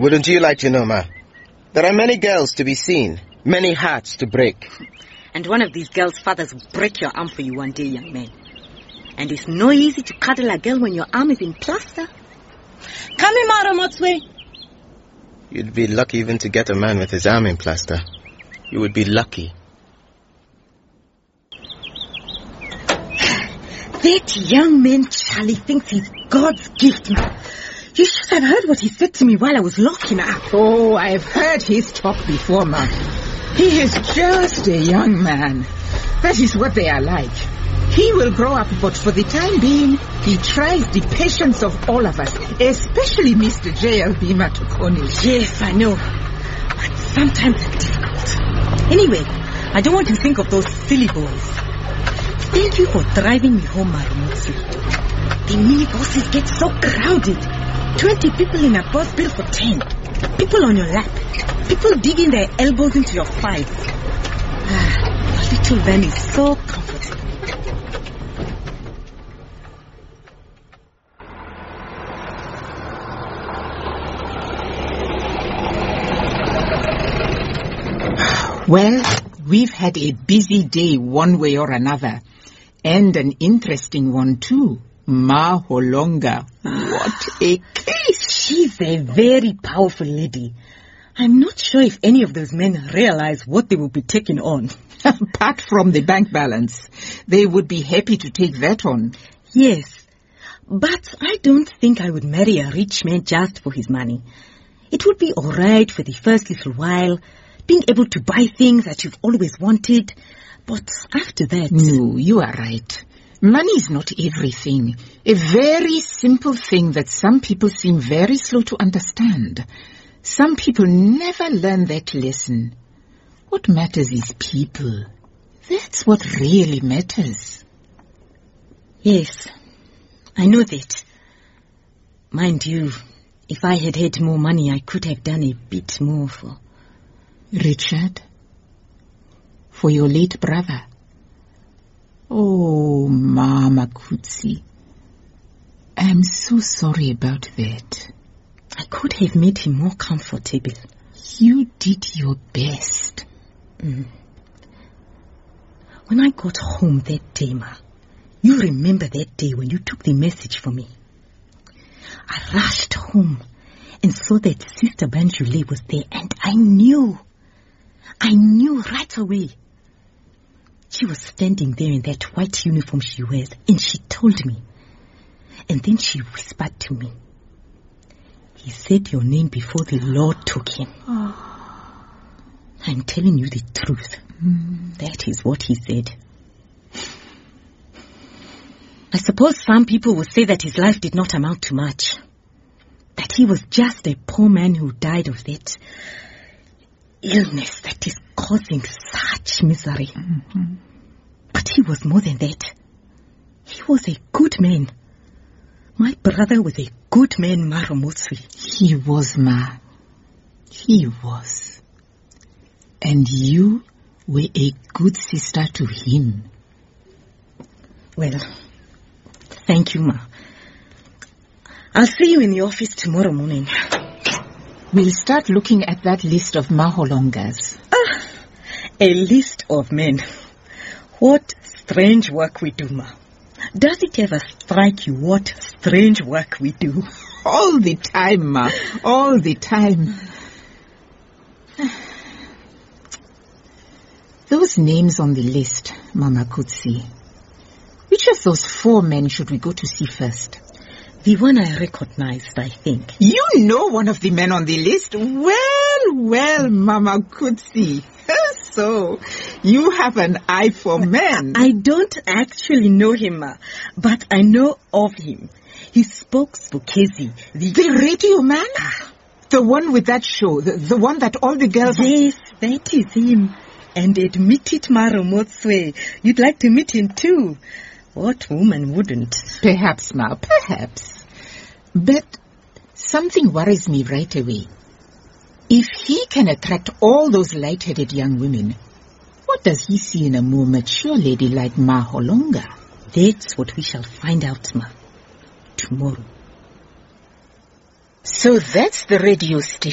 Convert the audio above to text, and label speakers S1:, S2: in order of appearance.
S1: Wouldn't you like to know, Ma? There are many girls to be seen, many hearts to break.
S2: And one of these girls' fathers will break your arm for you one day, young man. And it's no easy to cuddle a girl when your arm is in plaster. Come in, Maromotswe.
S1: You'd be lucky even to get a man with his arm in plaster. You would be lucky.
S2: That young man, Charlie, thinks he's God's gift. You should have heard what he said to me while I was locking up.
S3: Oh, I've heard his talk before, Ma. He is just a young man. That is what they are like. He will grow up, but for the time being, he tries the patience of all of us, especially Mr. J.L.B. Matokoni.
S2: Yes, I know. But sometimes it's difficult. Anyway, I don't want to think of those silly boys. Thank you for driving me home, Marumotsu. The minibuses get so crowded. 20 people in a bus built for 10. People on your lap. People digging their elbows into your sides. The little van is so comfortable.
S3: Well, we've had a busy day one way or another. And an interesting one too. Ma Holonga. What a case!
S2: She's a very powerful lady. I'm not sure if any of those men realize what they will be taking on.
S3: Apart from the bank balance, they would be happy to take that on.
S2: Yes, but I don't think I would marry a rich man just for his money. It would be all right for the first little while, being able to buy things that you've always wanted. But after that...
S3: No, you are right. Money is not everything. A very simple thing that some people seem very slow to understand. Some people never learn that lesson. What matters is people. That's what really matters.
S2: Yes, I know that. Mind you, if I had had more money, I could have done a bit more for...
S3: Richard? For your late brother? Oh, Mama Kutsi. I'm so sorry about that.
S2: I could have made him more comfortable.
S3: You did your best.
S2: When I got home that day, Ma, you remember that day when you took the message for me? I rushed home and saw that Sister Banjule was there, and I knew right away. She was standing there in that white uniform she wears, and she told me. And then she whispered to me. He said your name before the Lord took him. Oh. I'm telling you the truth. That is what he said. I suppose some people will say that his life did not amount to much. That he was just a poor man who died of that illness that is causing such misery. But he was more than that. He was a good man. My brother was a good man, Maromotswe.
S3: He was, Ma. He was. And you were a good sister to him.
S2: Well, thank you, Ma. I'll see you in the office tomorrow morning.
S3: We'll start looking at that list of Maholongas.
S2: A list of men. What strange work we do, Ma. Does it ever strike you what strange work we do?
S3: All the time, Ma. All the time. Those names on the list, Mama Kutsi. Which of those 4 men should we go to see first?
S2: The one I recognized, I think.
S3: You know one of the men on the list? Well, Mama Kutsi. So, you have an eye for men.
S2: I don't actually know him, Ma, but I know of him. He spoke Spokezi.
S3: The radio man? The one with that show, the one that all the girls...
S2: Yes, that is him. And admit it, Maromotswe, you'd like to meet him too. What woman wouldn't?
S3: Perhaps, Ma, perhaps. But something worries me right away. If he can attract all those light-headed young women, what does he see in a more mature lady like Ma Holonga?
S2: That's what we shall find out, Ma, tomorrow.
S3: So that's the radio station.